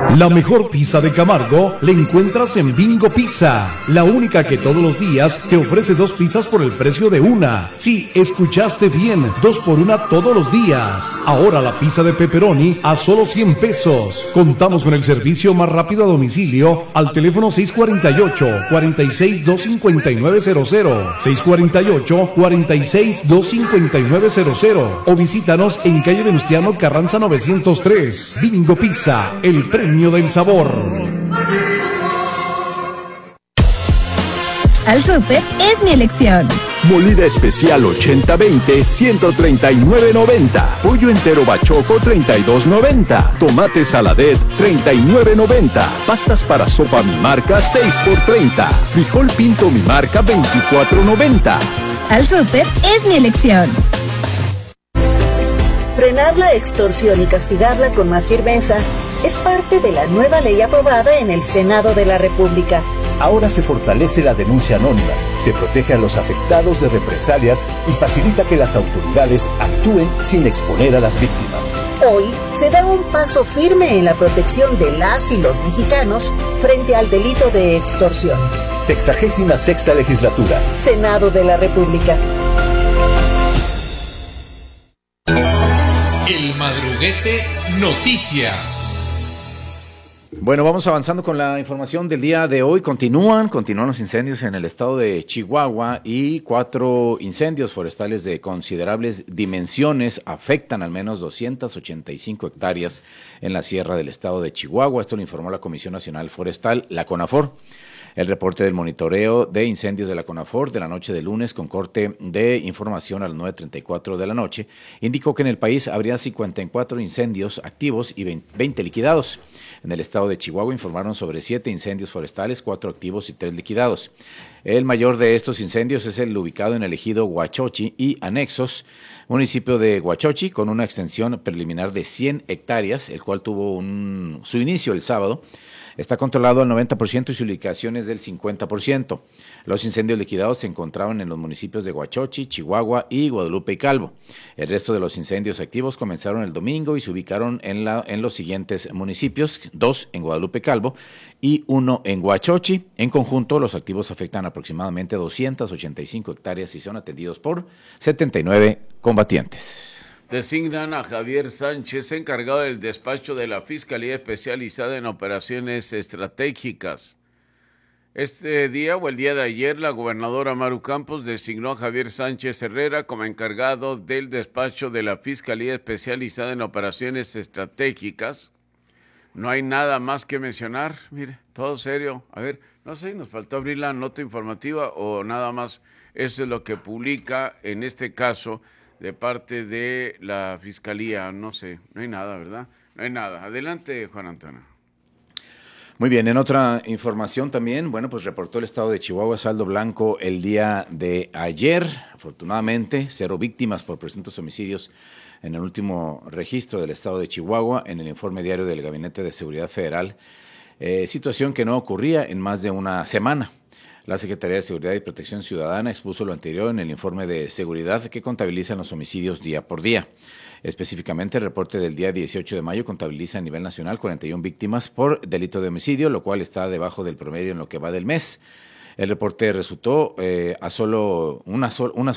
La mejor pizza de Camargo la encuentras en Bingo Pizza, la única que todos los días te ofrece 2 pizzas por el precio de una. Sí, escuchaste bien, 2 por 1 todos los días. Ahora la pizza de pepperoni a solo 100 pesos. Contamos con el servicio más rápido a domicilio al teléfono 648-46-25900, 648-46-25900 o visítanos en calle Venustiano Carranza 903. Bingo Pizza, el premio del sabor. Al Súper es mi elección. Molida especial 80-20, 139.90. Pollo entero bachoco, 32.90. Tomate saladet, 39.90. Pastas para sopa mi marca, 6 por 30. Frijol pinto mi marca, 24.90. Al Súper es mi elección. Frenar la extorsión y castigarla con más firmeza es parte de la nueva ley aprobada en el Senado de la República. Ahora se fortalece la denuncia anónima, se protege a los afectados de represalias y facilita que las autoridades actúen sin exponer a las víctimas. Hoy se da un paso firme en la protección de las y los mexicanos frente al delito de extorsión. 66ª legislatura. Senado de la República. El Madruguete Noticias. Bueno, vamos avanzando con la información del día de hoy. Continúan los incendios en el estado de Chihuahua y 4 incendios forestales de considerables dimensiones afectan al menos 285 hectáreas en la sierra del estado de Chihuahua. Esto lo informó la Comisión Nacional Forestal, la CONAFOR. El reporte del monitoreo de incendios de la CONAFOR de la noche de lunes con corte de información a las 9:34 de la noche indicó que en el país habría 54 incendios activos y 20 liquidados. En el estado de Chihuahua informaron sobre 7 incendios forestales, 4 activos y 3 liquidados. El mayor de estos incendios es el ubicado en el ejido Huachochi y anexos, municipio de Huachochi, con una extensión preliminar de 100 hectáreas, el cual tuvo su inicio el sábado. Está controlado al 90% y su ubicación es del 50%. Los incendios liquidados se encontraban en los municipios de Huachochi, Chihuahua y Guadalupe y Calvo. El resto de los incendios activos comenzaron el domingo y se ubicaron en los siguientes municipios, 2 en Guadalupe y Calvo y 1 en Huachochi. En conjunto, los activos afectan aproximadamente 285 hectáreas y son atendidos por 79 combatientes. Designan a Javier Sánchez encargado del despacho de la Fiscalía Especializada en Operaciones Estratégicas. Este día o el día de ayer, la gobernadora Maru Campos designó a Javier Sánchez Herrera como encargado del despacho de la Fiscalía Especializada en Operaciones Estratégicas. No hay nada más que mencionar, mire, todo serio. A ver, no sé, nos faltó abrir la nota informativa o nada más. Eso es lo que publica en este caso de parte de la Fiscalía, no sé, no hay nada, ¿verdad? No hay nada. Adelante, Juan Antonio. Muy bien, en otra información también, bueno, pues reportó el estado de Chihuahua saldo blanco el día de ayer. Afortunadamente, 0 víctimas por presuntos homicidios en el último registro del estado de Chihuahua, en el informe diario del Gabinete de Seguridad Federal, situación que no ocurría en más de una semana. La Secretaría de Seguridad y Protección Ciudadana expuso lo anterior en el informe de seguridad que contabilizan los homicidios día por día. Específicamente, el reporte del día 18 de mayo contabiliza a nivel nacional 41 víctimas por delito de homicidio, lo cual está debajo del promedio en lo que va del mes. El reporte resultó a solo una